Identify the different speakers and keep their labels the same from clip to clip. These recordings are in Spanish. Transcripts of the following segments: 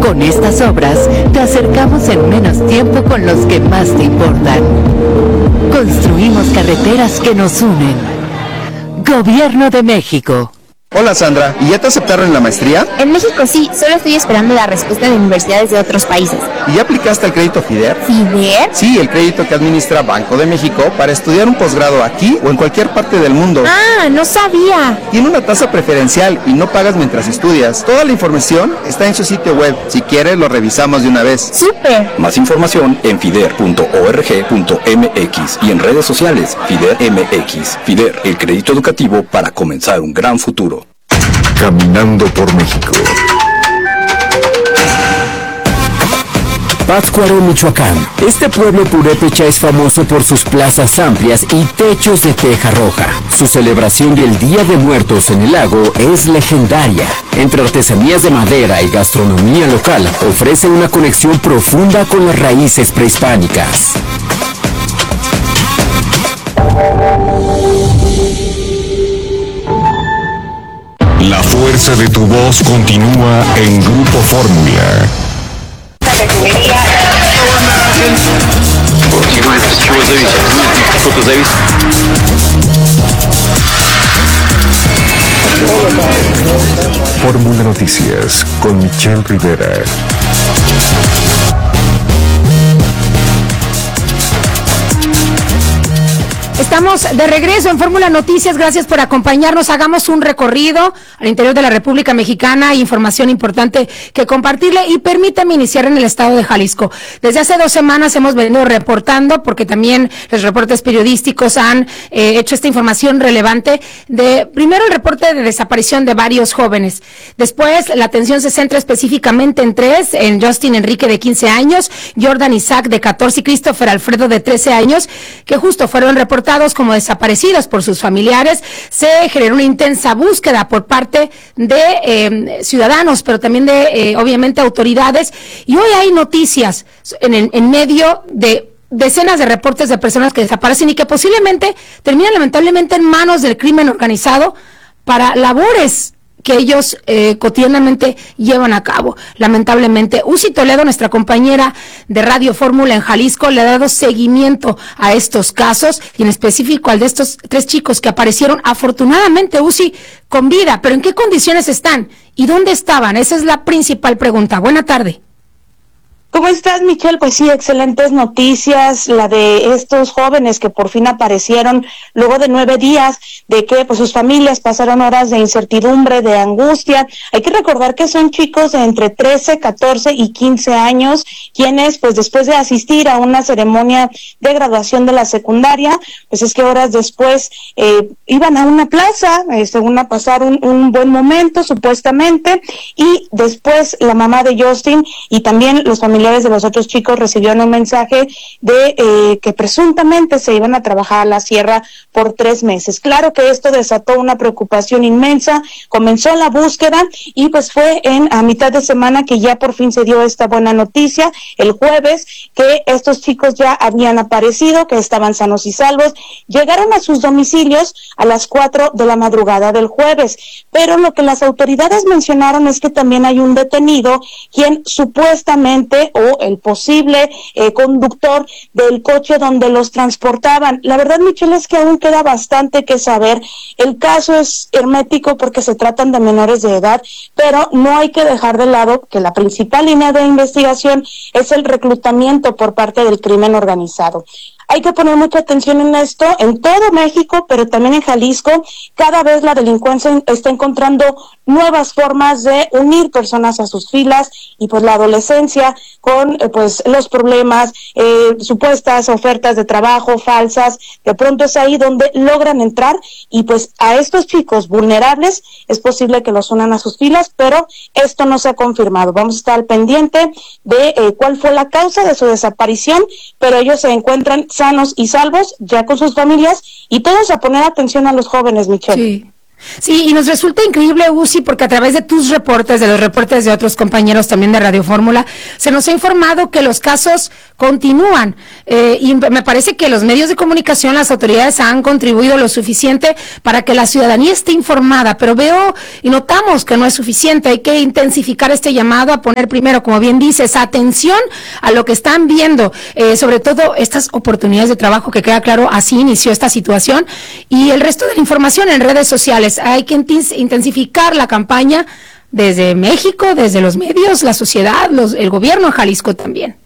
Speaker 1: Con estas obras te acercamos en menos tiempo con los que más te importan. Construimos carreteras que nos unen. Gobierno de México.
Speaker 2: Hola Sandra, ¿y ya te aceptaron en la maestría?
Speaker 3: En México sí, solo estoy esperando la respuesta de universidades de otros países.
Speaker 2: ¿Y ya aplicaste al crédito FIDER?
Speaker 3: ¿FIDER?
Speaker 2: Sí, el crédito que administra Banco de México para estudiar un posgrado aquí o en cualquier parte del mundo.
Speaker 3: ¡Ah, no sabía!
Speaker 2: Tiene una tasa preferencial y no pagas mientras estudias. Toda la información está en su sitio web. Si quieres, lo revisamos de una vez.
Speaker 3: ¡Súper!
Speaker 4: Más información en fider.org.mx y en redes sociales FIDER MX. FIDER, el crédito educativo para comenzar un gran futuro.
Speaker 5: Caminando por México. Pátzcuaro, Michoacán. Este pueblo purépecha es famoso por sus plazas amplias y techos de teja roja. Su celebración del Día de Muertos en el lago es legendaria. Entre artesanías de madera y gastronomía local, ofrece una conexión profunda con las raíces prehispánicas. La fuerza de tu voz continúa en Grupo Fórmula. Fórmula Noticias con Michelle Rivera.
Speaker 6: Estamos de regreso en Fórmula Noticias, gracias por acompañarnos. Hagamos un recorrido al interior de la República Mexicana, información importante que compartirle y permítame iniciar en el estado de Jalisco. Desde hace 2 semanas hemos venido reportando, porque también los reportes periodísticos han hecho esta información relevante, de primero el reporte de desaparición de varios jóvenes. Después la atención se centra específicamente en 3, en Justin Enrique de 15 años, Jordan Isaac de 14 y Christopher Alfredo de 13 años, que justo fueron reportados como desaparecidos por sus familiares. Se generó una intensa búsqueda por parte de ciudadanos, pero también de obviamente autoridades, y hoy hay noticias en medio de decenas de reportes de personas que desaparecen y que posiblemente terminan lamentablemente en manos del crimen organizado para labores que ellos cotidianamente llevan a cabo. Lamentablemente, Uzi Toledo, nuestra compañera de Radio Fórmula en Jalisco, le ha dado seguimiento a estos casos, y en específico al de estos 3 chicos que aparecieron, afortunadamente, Uzi, con vida. Pero ¿en qué condiciones están? ¿Y dónde estaban? Esa es la principal pregunta. Buena tarde.
Speaker 7: ¿Cómo estás, Michelle? Pues sí, excelentes noticias, la de estos jóvenes que por fin aparecieron luego de 9 días de que pues sus familias pasaron horas de incertidumbre, de angustia. Hay que recordar que son chicos de entre 13, 14 y 15 años, quienes pues después de asistir a una ceremonia de graduación de la secundaria, pues es que horas después iban a una plaza, según a pasar un buen momento supuestamente, y después la mamá de Justin y también los familiares de los otros chicos recibieron un mensaje de que presuntamente se iban a trabajar a la sierra por 3 meses. Claro que esto desató una preocupación inmensa, comenzó la búsqueda y pues fue a mitad de semana que ya por fin se dio esta buena noticia, el jueves, que estos chicos ya habían aparecido, que estaban sanos y salvos. Llegaron a sus domicilios a las 4 de la madrugada del jueves, pero lo que las autoridades mencionaron es que también hay un detenido quien supuestamente o el posible conductor del coche donde los transportaban. La verdad, Michelle, es que aún queda bastante que saber. El caso es hermético porque se tratan de menores de edad, pero no hay que dejar de lado que la principal línea de investigación es el reclutamiento por parte del crimen organizado. Hay que poner mucha atención en esto, en todo México, pero también en Jalisco. Cada vez la delincuencia está encontrando nuevas formas de unir personas a sus filas, y pues la adolescencia con pues los problemas, supuestas ofertas de trabajo falsas, de pronto es ahí donde logran entrar, y pues a estos chicos vulnerables es posible que los unan a sus filas, pero esto no se ha confirmado. Vamos a estar al pendiente de cuál fue la causa de su desaparición, pero ellos se encuentran sanos y salvos, ya con sus familias, y todos a poner atención a los jóvenes, Michelle.
Speaker 6: Sí. Sí, y nos resulta increíble, Uzi, porque a través de tus reportes, de los reportes de otros compañeros también de Radio Fórmula, se nos ha informado que los casos continúan. Y me parece que los medios de comunicación, las autoridades han contribuido lo suficiente para que la ciudadanía esté informada, pero veo y notamos que no es suficiente. Hay que intensificar este llamado a poner primero, como bien dices, atención a lo que están viendo, sobre todo estas oportunidades de trabajo, que queda claro, así inició esta situación, y el resto de la información en redes sociales. Hay que intensificar la campaña desde México, desde los medios, la sociedad, el gobierno en Jalisco también.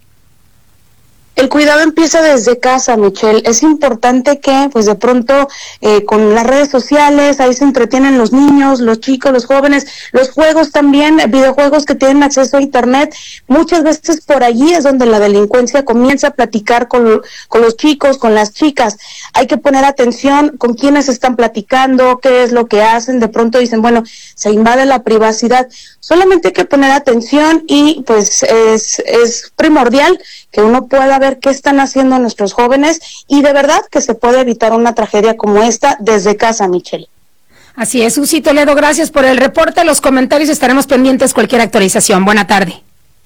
Speaker 7: El cuidado empieza desde casa, Michelle. Es importante que, pues de pronto, con las redes sociales, ahí se entretienen los niños, los chicos, los jóvenes, los juegos también, videojuegos que tienen acceso a internet. Muchas veces por allí es donde la delincuencia comienza a platicar con los chicos, con las chicas. Hay que poner atención con quiénes están platicando, qué es lo que hacen. De pronto dicen, bueno, se invade la privacidad. Solamente hay que poner atención y pues es primordial que uno pueda ver qué están haciendo nuestros jóvenes, y de verdad que se puede evitar una tragedia como esta desde casa, Michelle.
Speaker 6: Así es, Susi Toledo, gracias por el reporte, los comentarios, estaremos pendientes cualquier actualización. Buena tarde.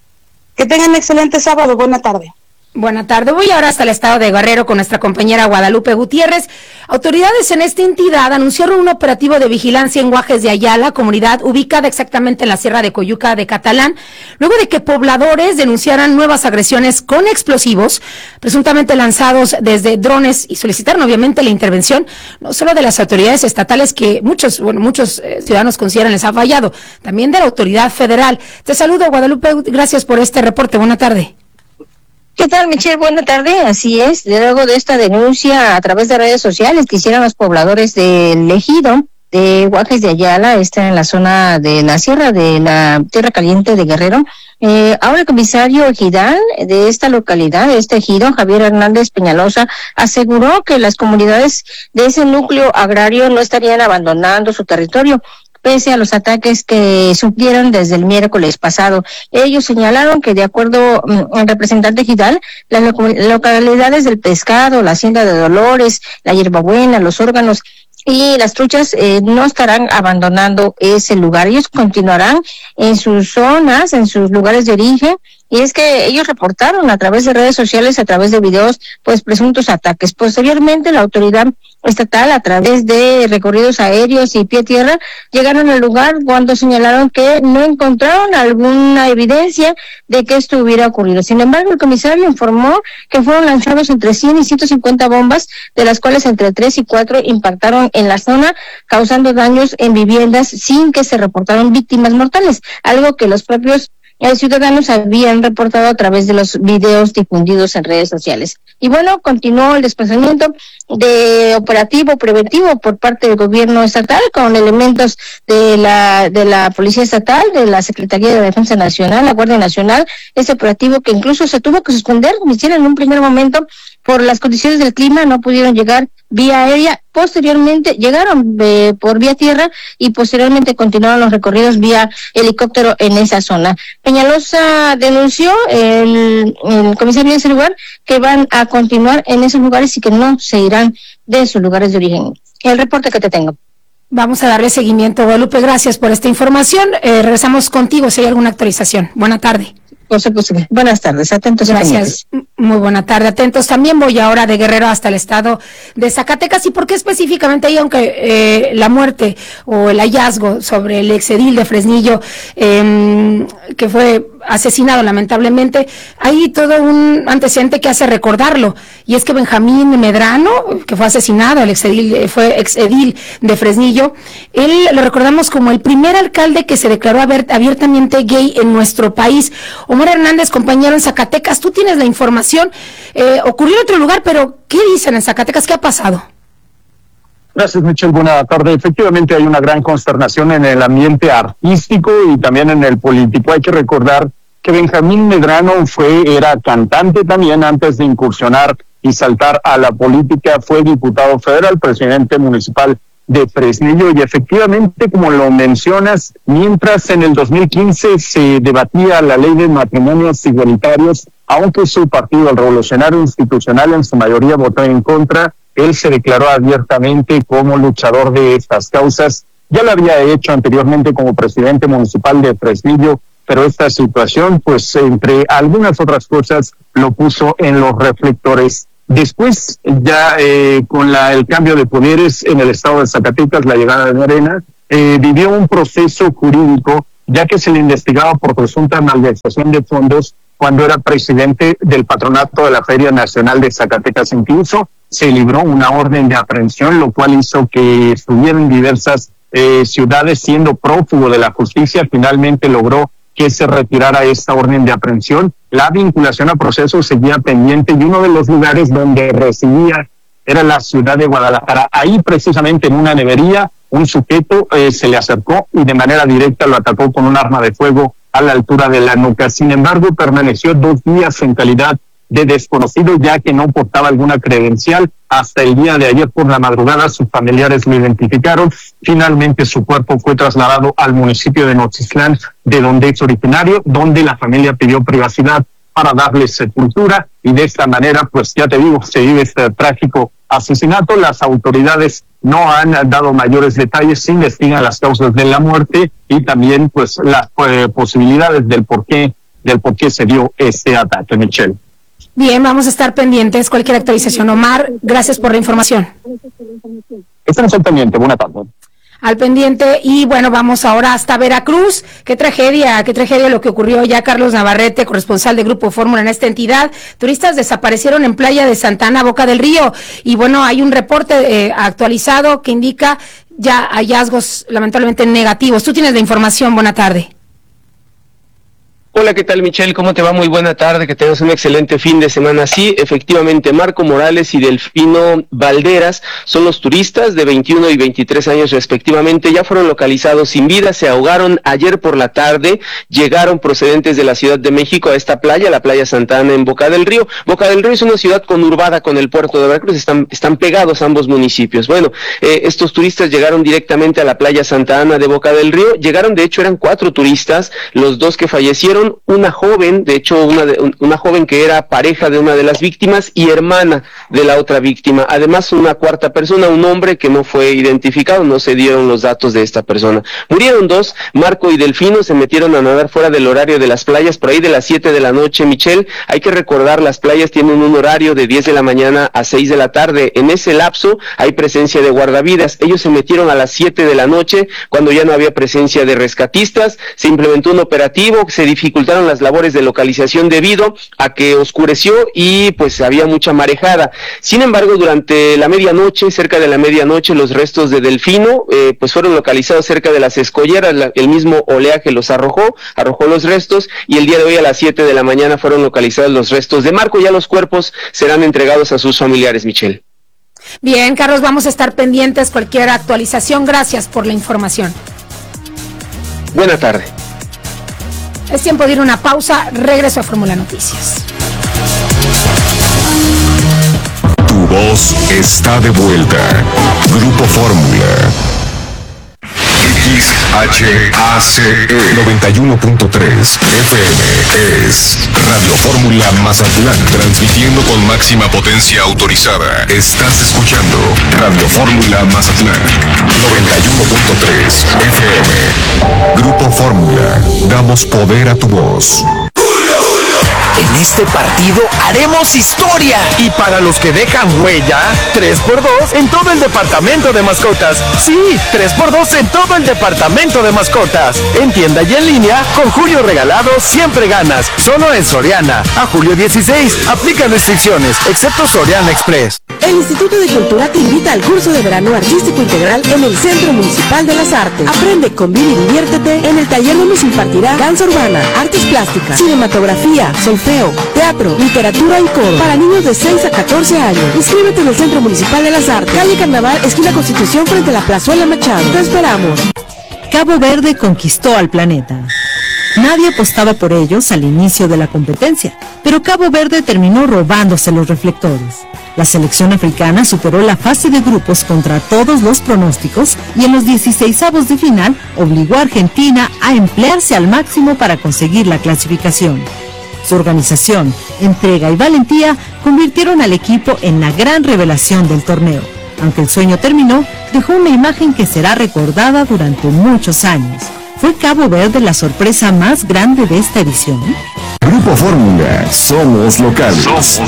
Speaker 7: Que tengan un excelente sábado, buena tarde.
Speaker 6: Buena tarde. Voy ahora hasta el estado de Guerrero con nuestra compañera Guadalupe Gutiérrez. Autoridades en esta entidad anunciaron un operativo de vigilancia en Guajes de Ayala, comunidad ubicada exactamente en la Sierra de Coyuca de Catalán, luego de que pobladores denunciaran nuevas agresiones con explosivos, presuntamente lanzados desde drones, y solicitaron obviamente la intervención no solo de las autoridades estatales, que muchos ciudadanos consideran les ha fallado, también de la autoridad federal. Te saludo, Guadalupe, gracias por este reporte. Buena tarde.
Speaker 8: ¿Qué tal, Michelle? Buena tarde. Así es, luego de esta denuncia a través de redes sociales que hicieron los pobladores del ejido de Guajes de Ayala, está en la zona de la Sierra de la Tierra Caliente de Guerrero, ahora el comisario ejidal de esta localidad, de este ejido, Javier Hernández Peñalosa, aseguró que las comunidades de ese núcleo agrario no estarían abandonando su territorio, pese a los ataques que sufrieron desde el miércoles pasado. Ellos señalaron que, de acuerdo al representante ejidal, las localidades del Pescado, la Hacienda de Dolores, la Hierbabuena, los Órganos y las Truchas no estarán abandonando ese lugar. Ellos continuarán en sus zonas, en sus lugares de origen, y es que ellos reportaron a través de redes sociales, a través de videos, pues presuntos ataques. Posteriormente, la autoridad estatal, a través de recorridos aéreos y pie tierra, llegaron al lugar cuando señalaron que no encontraron alguna evidencia de que esto hubiera ocurrido. Sin embargo, el comisario informó que fueron lanzados entre 100 y 150 bombas, de las cuales entre 3 y 4 impactaron en la zona, causando daños en viviendas sin que se reportaron víctimas mortales, algo que los propios ciudadanos habían reportado a través de los videos difundidos en redes sociales. Y bueno, continuó el desplazamiento de operativo preventivo por parte del gobierno estatal con elementos de la Policía Estatal, de la Secretaría de Defensa Nacional, la Guardia Nacional, ese operativo que incluso se tuvo que suspender, en un primer momento por las condiciones del clima, no pudieron llegar vía aérea, posteriormente llegaron por vía tierra y posteriormente continuaron los recorridos vía helicóptero en esa zona. Peñalosa denunció, el comisario de ese lugar, que van a continuar en esos lugares y que no se irán de sus lugares de origen. El reporte que te tengo.
Speaker 6: Vamos a darle seguimiento, Guadalupe, gracias por esta información. Regresamos contigo si hay alguna actualización. Buena tarde.
Speaker 8: Buenas tardes, atentos.
Speaker 6: Gracias, muy buena tarde, atentos. También voy ahora de Guerrero hasta el estado de Zacatecas. ¿Y por qué específicamente ahí? Aunque la muerte o el hallazgo sobre el exedil de Fresnillo, que fue asesinado lamentablemente, hay todo un antecedente que hace recordarlo, y es que Benjamín Medrano, que fue asesinado, fue exedil de Fresnillo, él lo recordamos como el primer alcalde que se declaró abiertamente gay en nuestro país. Omar Hernández, compañero en Zacatecas, tú tienes la información, ocurrió en otro lugar, pero ¿qué dicen en Zacatecas? ¿Qué ha pasado?
Speaker 9: Gracias, Michelle. Buena tarde. Efectivamente, hay una gran consternación en el ambiente artístico y también en el político. Hay que recordar que Benjamín Medrano era cantante también antes de incursionar y saltar a la política. Fue diputado federal, presidente municipal de Fresnillo, y efectivamente, como lo mencionas, mientras en el 2015 se debatía la ley de matrimonios igualitarios, aunque su partido, el Revolucionario Institucional, en su mayoría votó en contra, él se declaró abiertamente como luchador de estas causas. Ya lo había hecho anteriormente como presidente municipal de Fresnillo pero esta situación, pues entre algunas otras cosas, lo puso en los reflectores. Después, ya con el cambio de poderes en el estado de Zacatecas, la llegada de Morena, vivió un proceso jurídico, ya que se le investigaba por presunta malversación de fondos cuando era presidente del patronato de la Feria Nacional de Zacatecas. Incluso se libró una orden de aprehensión, lo cual hizo que estuviera en diversas ciudades siendo prófugo de la justicia. Finalmente logró que se retirara esta orden de aprehensión. La vinculación a proceso seguía pendiente y uno de los lugares donde residía era la ciudad de Guadalajara. Ahí precisamente en una nevería, un sujeto se le acercó y de manera directa lo atacó con un arma de fuego a la altura de la nuca. Sin embargo, permaneció 2 días en calidad de desconocido, ya que no portaba alguna credencial. Hasta el día de ayer por la madrugada sus familiares lo identificaron. Finalmente su cuerpo fue trasladado al municipio de Nochislán, de donde es originario, donde la familia pidió privacidad para darle sepultura, y de esta manera, pues ya te digo, se vive este trágico asesinato. Las autoridades no han dado mayores detalles, se investigan las causas de la muerte y también pues las posibilidades del por qué se dio este ataque, Michelle.
Speaker 6: Bien, vamos a estar pendientes. Cualquier actualización, Omar, gracias por la información.
Speaker 9: Estamos al pendiente, buena tarde.
Speaker 6: Al pendiente, y bueno, vamos ahora hasta Veracruz. Qué tragedia lo que ocurrió ya. Carlos Navarrete, corresponsal de Grupo Fórmula en esta entidad. Turistas desaparecieron en Playa de Santa Ana, Boca del Río, y bueno, hay un reporte actualizado que indica ya hallazgos lamentablemente negativos. Tú tienes la información, buena tarde.
Speaker 10: Hola, ¿qué tal, Michelle? ¿Cómo te va? Muy buena tarde, que tengas un excelente fin de semana. Sí, efectivamente, Marco Morales y Delfino Valderas son los turistas de 21 y 23 años respectivamente. Ya fueron localizados sin vida, se ahogaron ayer por la tarde, llegaron procedentes de la Ciudad de México a esta playa, la Playa Santa Ana en Boca del Río. Boca del Río es una ciudad conurbada con el puerto de Veracruz, están pegados ambos municipios. Bueno, estos turistas llegaron directamente a la Playa Santa Ana de Boca del Río. Llegaron, de hecho, eran 4 turistas, los 2 que fallecieron, una joven, de hecho una joven que era pareja de una de las víctimas y hermana de la otra víctima, además una cuarta persona, un hombre que no fue identificado, no se dieron los datos de esta persona. Murieron 2, Marco y Delfino, se metieron a nadar fuera del horario de las playas, por ahí de las 7 de la noche, Michelle. Hay que recordar, las playas tienen un horario de 10 de la mañana a 6 de la tarde, en ese lapso hay presencia de guardavidas. Ellos se metieron a las 7 de la noche, cuando ya no había presencia de rescatistas, se implementó un operativo, se dificultaron las labores de localización debido a que oscureció y pues había mucha marejada. Sin embargo, durante la medianoche, cerca de la medianoche, los restos de Delfino pues fueron localizados cerca de las escolleras. El mismo oleaje los arrojó los restos, y el día de hoy a las 7 de la mañana fueron localizados los restos de Marco. Ya los cuerpos serán entregados a sus familiares, Michelle.
Speaker 6: Bien, Carlos, vamos a estar pendientes cualquier actualización. Gracias por la información.
Speaker 10: Buena tarde.
Speaker 6: Es tiempo de ir a una pausa. Regreso a Fórmula Noticias.
Speaker 11: Tu voz está de vuelta. Grupo Fórmula. XHACE 91.3 FM es Radio Fórmula Mazatlán, transmitiendo con máxima potencia autorizada. Estás escuchando Radio Fórmula Mazatlán 91.3 FM. Grupo Fórmula, damos poder a tu voz.
Speaker 12: En este partido haremos historia. Y para los que dejan huella, 3x2 en todo el departamento de mascotas. Sí, 3x2 en todo el departamento de mascotas. En tienda y en línea, con Julio Regalado siempre ganas. Solo en Soriana. A julio 16. Aplica restricciones, excepto Soriana Express.
Speaker 13: El Instituto de Cultura te invita al curso de verano artístico integral en el Centro Municipal de las Artes. Aprende, convive y diviértete en el taller donde se impartirá danza urbana, artes plásticas, cinematografía, solfeo, teatro, literatura y coro para niños de 6 a 14 años. Inscríbete en el Centro Municipal de las Artes, calle Carnaval, esquina Constitución, frente a la Plazuela Machado. Te esperamos.
Speaker 14: Cabo Verde conquistó al planeta. Nadie apostaba por ellos al inicio de la competencia, pero Cabo Verde terminó robándose los reflectores. La selección africana superó la fase de grupos contra todos los pronósticos y en los 16avos de final obligó a Argentina a emplearse al máximo para conseguir la clasificación. Su organización, entrega y valentía convirtieron al equipo en la gran revelación del torneo. Aunque el sueño terminó, dejó una imagen que será recordada durante muchos años. ¿Fue Cabo Verde la sorpresa más grande de esta edición?
Speaker 11: Grupo Fórmula, somos locales.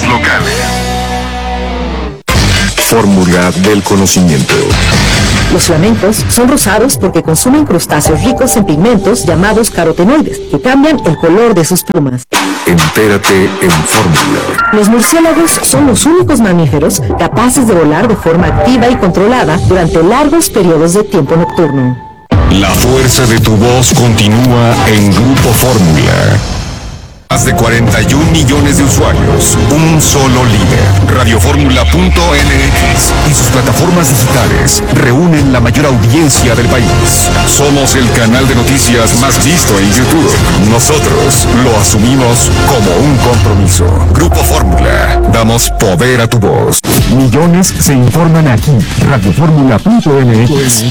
Speaker 11: Fórmula del conocimiento.
Speaker 13: Los flamencos son rosados porque consumen crustáceos ricos en pigmentos llamados carotenoides, que cambian el color de sus plumas.
Speaker 11: Entérate en Fórmula.
Speaker 13: Los murciélagos son los únicos mamíferos capaces de volar de forma activa y controlada durante largos periodos de tiempo nocturno.
Speaker 11: La fuerza de tu voz continúa en Grupo Fórmula. Más de 41 millones de usuarios, un solo líder. Radioformula.mx y sus plataformas digitales reúnen la mayor audiencia del país. Somos el canal de noticias más visto en YouTube. Nosotros lo asumimos como un compromiso. Grupo Fórmula, damos poder a tu voz. Millones se informan aquí. Radioformula.mx.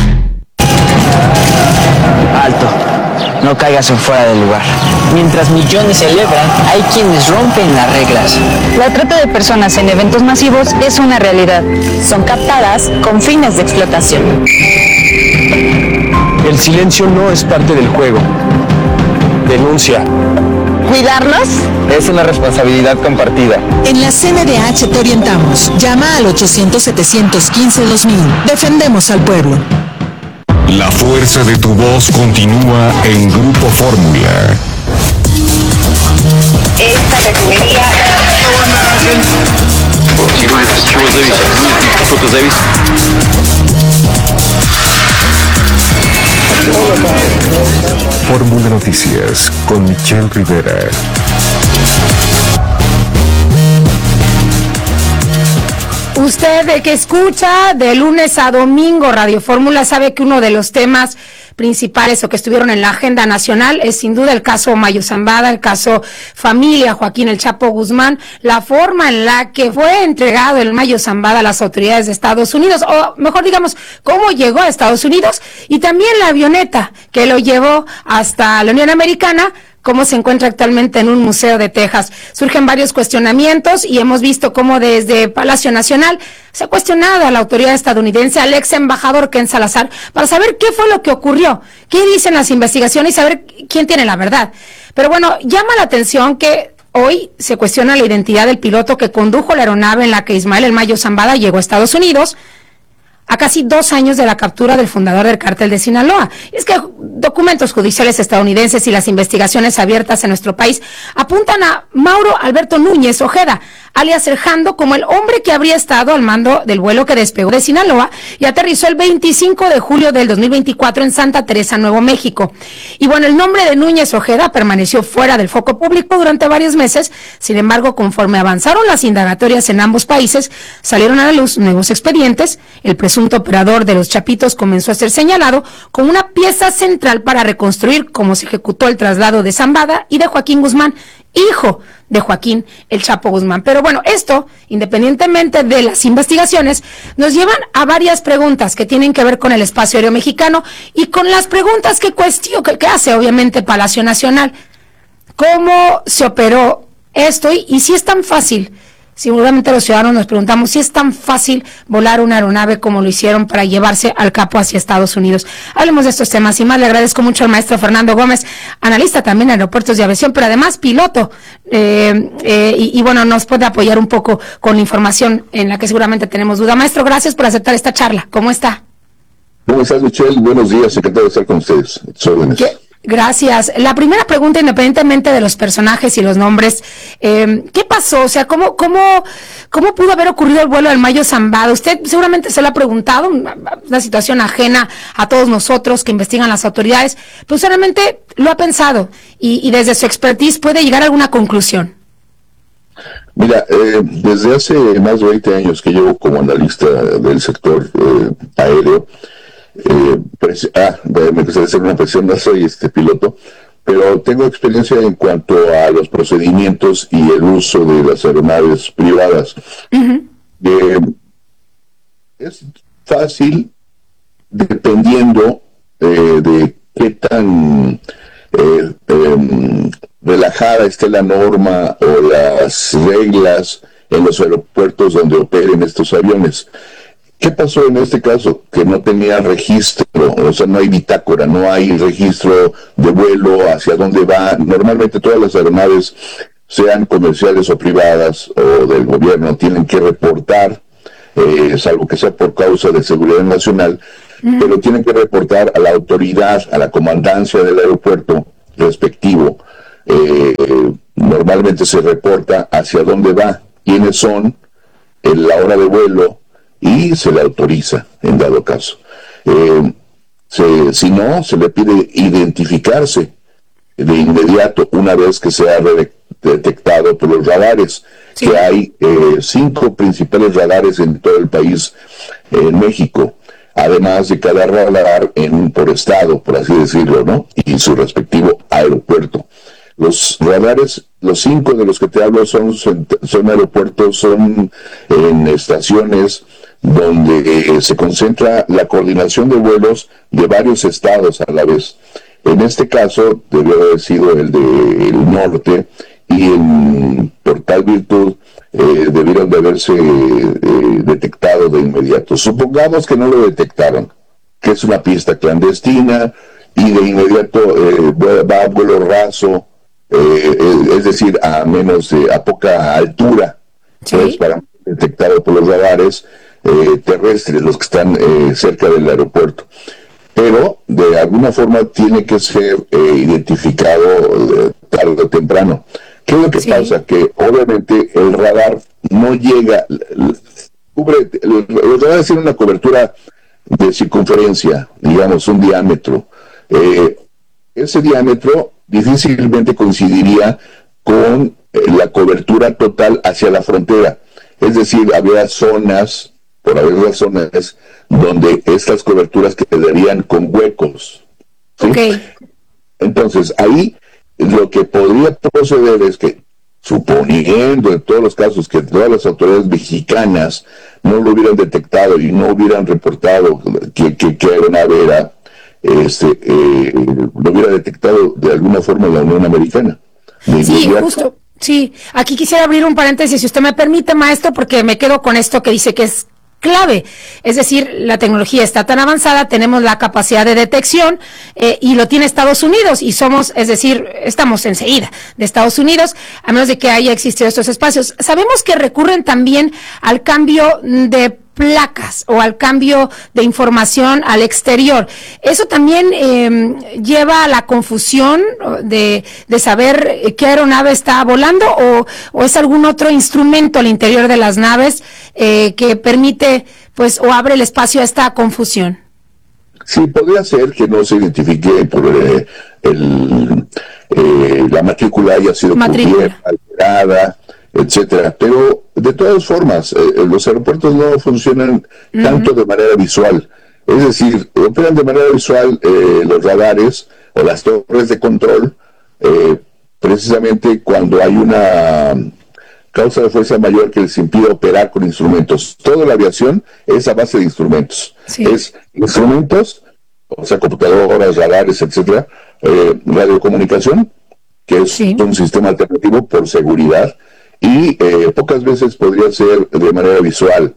Speaker 15: Alto. No caigas en fuera del lugar. Mientras millones celebran, hay quienes rompen las reglas.
Speaker 16: La trata de personas en eventos masivos es una realidad. Son captadas con fines de explotación.
Speaker 12: El silencio no es parte del juego. Denuncia.
Speaker 16: ¿Cuidarlos?
Speaker 12: Es una responsabilidad compartida.
Speaker 14: En la CNDH te orientamos. Llama al 800-715-2000. Defendemos al pueblo.
Speaker 11: La fuerza de tu voz continúa en Grupo Fórmula.
Speaker 16: Esta refinería...
Speaker 11: Fórmula Noticias con Michelle Rivera.
Speaker 6: Usted que escucha de lunes a domingo Radio Fórmula sabe que uno de los temas principales o que estuvieron en la agenda nacional es sin duda el caso Mayo Zambada, el caso familia Joaquín El Chapo Guzmán, la forma en la que fue entregado el Mayo Zambada a las autoridades de Estados Unidos, o mejor digamos, cómo llegó a Estados Unidos, y también la avioneta que lo llevó hasta la Unión Americana, cómo se encuentra actualmente en un museo de Texas. Surgen varios cuestionamientos y hemos visto cómo desde Palacio Nacional se ha cuestionado a la autoridad estadounidense, al ex embajador Ken Salazar, para saber qué fue lo que ocurrió, qué dicen las investigaciones y saber quién tiene la verdad. Pero bueno, llama la atención que hoy se cuestiona la identidad del piloto que condujo la aeronave en la que Ismael El Mayo Zambada llegó a Estados Unidos, a casi 2 años de la captura del fundador del cártel de Sinaloa. Es que documentos judiciales estadounidenses y las investigaciones abiertas en nuestro país apuntan a Mauro Alberto Núñez Ojeda, alias El Jando, como el hombre que habría estado al mando del vuelo que despegó de Sinaloa y aterrizó el 25 de julio del 2024 en Santa Teresa, Nuevo México. Y bueno, el nombre de Núñez Ojeda permaneció fuera del foco público durante varios meses. Sin embargo, conforme avanzaron las indagatorias en ambos países, salieron a la luz nuevos expedientes. El presunto operador de los Chapitos comenzó a ser señalado como una pieza central para reconstruir cómo se ejecutó el traslado de Zambada y de Joaquín Guzmán, hijo de Joaquín El Chapo Guzmán. Pero bueno, esto, independientemente de las investigaciones, nos llevan a varias preguntas que tienen que ver con el espacio aéreo mexicano y con las preguntas que hace obviamente Palacio Nacional. ¿Cómo se operó esto? Y si es tan fácil. Seguramente los ciudadanos nos preguntamos si es tan fácil volar una aeronave como lo hicieron para llevarse al capo hacia Estados Unidos. Hablemos de estos temas y más. Le agradezco mucho al maestro Fernando Gómez, analista también en aeropuertos de aviación, pero además piloto. Y bueno, nos puede apoyar un poco con la información en la que seguramente tenemos duda. Maestro, gracias por aceptar esta charla. ¿Cómo está?
Speaker 17: ¿Cómo estás, Michelle? Buenos días, encantado de estar con ustedes.
Speaker 6: Gracias. La primera pregunta, independientemente de los personajes y los nombres, ¿qué pasó? O sea, ¿cómo pudo haber ocurrido el vuelo del Mayo Zambada? Usted seguramente se lo ha preguntado, una situación ajena a todos nosotros que investigan las autoridades, pero seguramente lo ha pensado y desde su expertise puede llegar a alguna conclusión.
Speaker 17: Mira, desde hace más de 20 años que llevo como analista del sector aéreo, me gustaría hacer una presión, no soy piloto, pero tengo experiencia en cuanto a los procedimientos y el uso de las aeronaves privadas. Es fácil, dependiendo de qué tan relajada esté la norma o las reglas en los aeropuertos donde operen estos aviones. ¿Qué pasó en este caso? Que no tenía registro, o sea, no hay bitácora, no hay registro de vuelo, hacia dónde va. Normalmente todas las aeronaves, sean comerciales o privadas o del gobierno, tienen que reportar, salvo que sea por causa de seguridad nacional, pero tienen que reportar a la autoridad, a la comandancia del aeropuerto respectivo. Normalmente se reporta hacia dónde va, quiénes son, la hora de vuelo, y se le autoriza en dado caso. Si no, se le pide identificarse de inmediato una vez que sea detectado por los radares, que hay 5 principales radares en todo el país, en México, además de cada radar por estado, por así decirlo, ¿no? Y su respectivo aeropuerto. Los radares, los 5 de los que te hablo son aeropuertos, son en estaciones donde se concentra la coordinación de vuelos de varios estados a la vez. En este caso, debió haber sido el del norte, y por tal virtud debieron de haberse detectado de inmediato. Supongamos que no lo detectaron, que es una pista clandestina, y de inmediato va a vuelo raso, es decir, a poca altura, pues, para detectado por los radares terrestres, los que están cerca del aeropuerto. Pero de alguna forma tiene que ser identificado tarde o temprano. ¿Qué es lo que pasa? Que obviamente el radar no llega, los radares tienen una cobertura de circunferencia, digamos un diámetro. Ese diámetro difícilmente coincidiría con la cobertura total hacia la frontera. Es decir, habría zonas, por haber razones, donde estas coberturas quedarían con huecos, ¿sí? Entonces, ahí lo que podría proceder es que, suponiendo en todos los casos que todas las autoridades mexicanas no lo hubieran detectado y no hubieran reportado que aeronave era, lo hubiera detectado de alguna forma la Unión Americana.
Speaker 6: Sí, justo. Sí, aquí quisiera abrir un paréntesis, si usted me permite, maestro, porque me quedo con esto que dice que es clave. Es decir, la tecnología está tan avanzada, tenemos la capacidad de detección y lo tiene Estados Unidos y estamos enseguida de Estados Unidos, a menos de que haya existido estos espacios. Sabemos que recurren también al cambio de placas o al cambio de información al exterior. ¿Eso también lleva a la confusión de saber qué aeronave está volando o es algún otro instrumento al interior de las naves que permite pues o abre el espacio a esta confusión?
Speaker 17: Sí, podría ser que no se identifique por la matrícula haya sido cubierta, alterada, etcétera, pero de todas formas los aeropuertos no funcionan tanto de manera visual, es decir, operan de manera visual los radares o las torres de control precisamente cuando hay una causa de fuerza mayor que les impide operar con instrumentos. Toda la aviación es a base de instrumentos, es instrumentos, o sea, computadoras, radares, etcétera, radiocomunicación, que es un sistema alternativo por seguridad, y pocas veces podría ser de manera visual,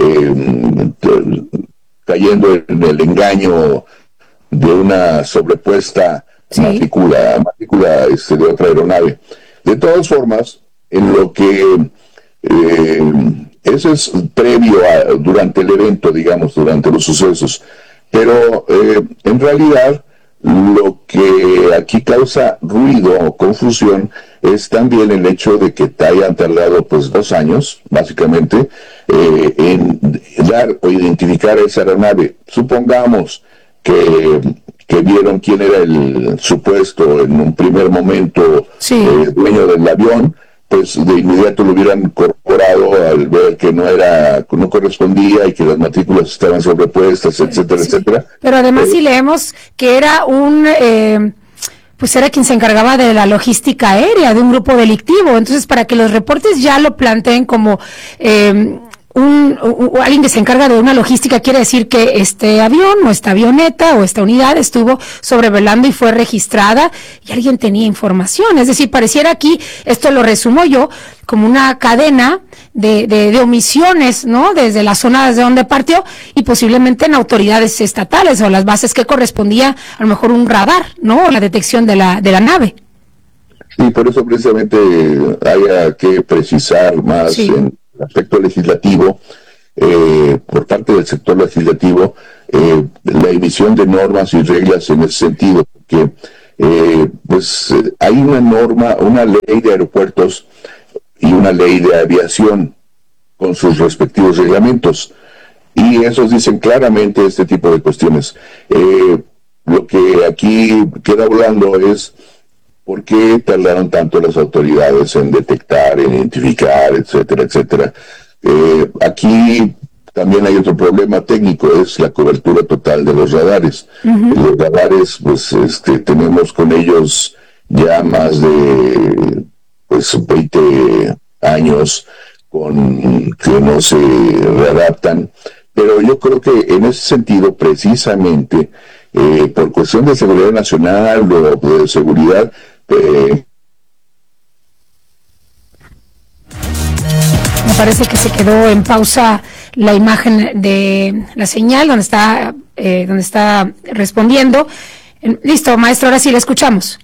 Speaker 17: cayendo en el engaño de una sobrepuesta matrícula de otra aeronave. De todas formas, en lo que eso es previo durante el evento, digamos, durante los sucesos, pero en realidad lo que aquí causa ruido o confusión es también el hecho de que te hayan tardado pues 2 años, básicamente, en dar o identificar a esa aeronave. Supongamos que vieron quién era el supuesto en un primer momento dueño del avión, pues de inmediato lo hubieran incorporado al ver que no correspondía y que las matrículas estaban sobrepuestas, etcétera, etcétera.
Speaker 6: Pero además si leemos que era pues era quien se encargaba de la logística aérea de un grupo delictivo, entonces para que los reportes ya lo planteen como alguien que se encarga de una logística, quiere decir que este avión o esta avioneta o esta unidad estuvo sobrevolando y fue registrada y alguien tenía información. Es decir, pareciera aquí, esto lo resumo yo, como una cadena de omisiones, ¿no? Desde la zona desde donde partió y posiblemente en autoridades estatales o las bases que correspondía a lo mejor un radar, ¿no? La detección de la nave.
Speaker 17: Sí, por eso precisamente haya que precisar más en el aspecto legislativo, por parte del sector legislativo, la emisión de normas y reglas en ese sentido, porque hay una norma, una ley de aeropuertos y una ley de aviación con sus respectivos reglamentos, y esos dicen claramente este tipo de cuestiones. Lo que aquí queda volando es ¿por qué tardaron tanto las autoridades en detectar, en identificar, etcétera, etcétera? Aquí también hay otro problema técnico, es la cobertura total de los radares. Los radares, tenemos con ellos ya más de 20 años que no se readaptan, pero yo creo que en ese sentido, precisamente, por cuestión de seguridad nacional o de seguridad,
Speaker 6: me parece que se quedó en pausa la imagen de la señal donde está respondiendo. Listo, maestro, ahora sí le escuchamos.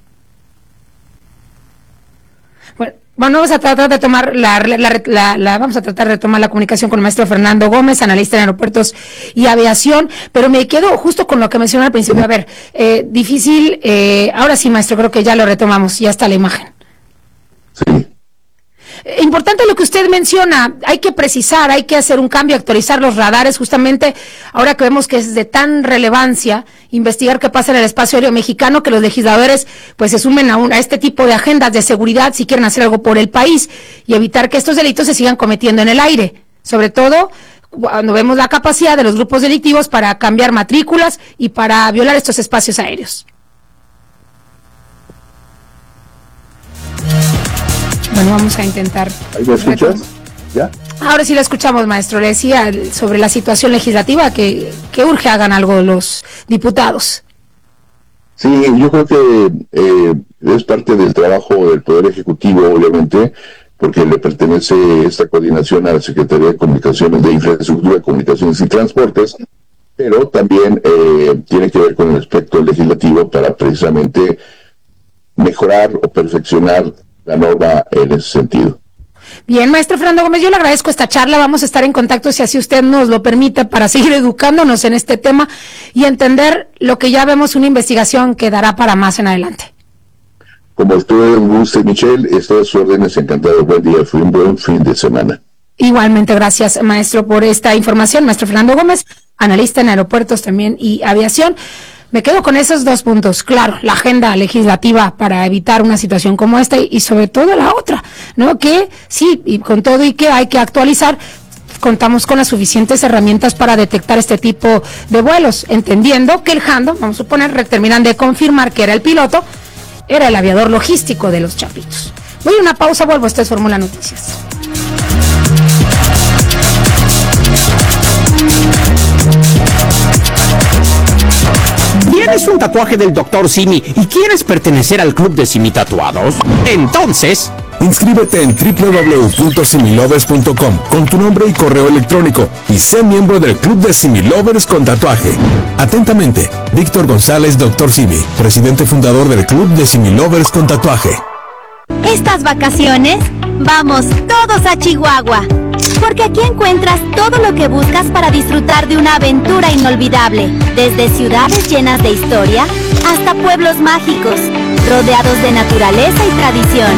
Speaker 6: Bueno, vamos a tratar de tomar retomar la comunicación con el maestro Fernando Gómez, analista en aeropuertos y aviación, pero me quedo justo con lo que mencionó al principio. A ver, difícil, ahora sí, maestro, creo que ya lo retomamos, ya está la imagen.
Speaker 17: Sí.
Speaker 6: Importante lo que usted menciona, hay que precisar, hay que hacer un cambio, actualizar los radares, justamente ahora que vemos que es de tan relevancia investigar qué pasa en el espacio aéreo mexicano, que los legisladores pues se sumen a este tipo de agendas de seguridad si quieren hacer algo por el país y evitar que estos delitos se sigan cometiendo en el aire, sobre todo cuando vemos la capacidad de los grupos delictivos para cambiar matrículas y para violar estos espacios aéreos. Bueno, vamos a intentar.
Speaker 17: ¿Ahí lo escuchas? ¿Ya?
Speaker 6: Ahora sí lo escuchamos, maestro. Le decía sobre la situación legislativa que urge hagan algo los diputados.
Speaker 17: Sí, yo creo que es parte del trabajo del Poder Ejecutivo, obviamente, porque le pertenece esta coordinación a la Secretaría de Comunicaciones, de Infraestructura, Comunicaciones y Transportes, pero también tiene que ver con el aspecto legislativo para precisamente mejorar o perfeccionar la norma en ese sentido.
Speaker 6: Bien, maestro Fernando Gómez, yo le agradezco esta charla, vamos a estar en contacto si así usted nos lo permite para seguir educándonos en este tema y entender lo que ya vemos, una investigación que dará para más en adelante.
Speaker 17: Como usted guste, Michelle, estoy a sus órdenes, encantado, buen día, fue un buen fin de semana.
Speaker 6: Igualmente, gracias, maestro, por esta información. Maestro Fernando Gómez, analista en aeropuertos también y aviación. Me quedo con esos dos puntos. Claro, la agenda legislativa para evitar una situación como esta y sobre todo la otra, ¿no? Que sí, y con todo y que hay que actualizar, contamos con las suficientes herramientas para detectar este tipo de vuelos, entendiendo que el Jando, vamos a suponer, terminan de confirmar que era el piloto, era el aviador logístico de los Chapitos. Voy a una pausa, vuelvo, esto es Fórmula Noticias.
Speaker 18: ¿Tienes un tatuaje del Dr. Simi y quieres pertenecer al club de Simi Tatuados? Entonces,
Speaker 11: inscríbete en www.similovers.com con tu nombre y correo electrónico y sé miembro del club de Similovers con tatuaje. Atentamente, Víctor González, Dr. Simi, presidente fundador del club de Similovers con tatuaje.
Speaker 19: Estas vacaciones, vamos todos a Chihuahua, porque aquí encuentras todo lo que buscas para disfrutar de una aventura inolvidable, desde ciudades llenas de historia hasta pueblos mágicos, rodeados de naturaleza y tradición.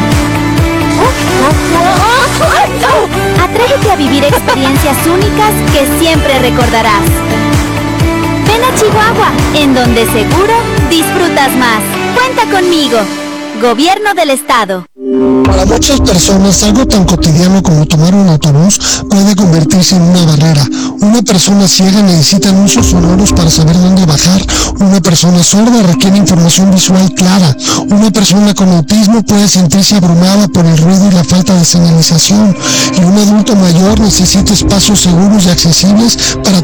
Speaker 19: Atrévete a vivir experiencias únicas que siempre recordarás. Ven a Chihuahua, en donde seguro disfrutas más. Cuenta conmigo. Gobierno del Estado.
Speaker 20: Para muchas personas, algo tan cotidiano como tomar un autobús puede convertirse en una barrera. Una persona ciega necesita anuncios sonoros para saber dónde bajar. Una persona sorda requiere información visual clara. Una persona con autismo puede sentirse abrumada por el ruido y la falta de señalización. Y un adulto mayor necesita espacios seguros y accesibles para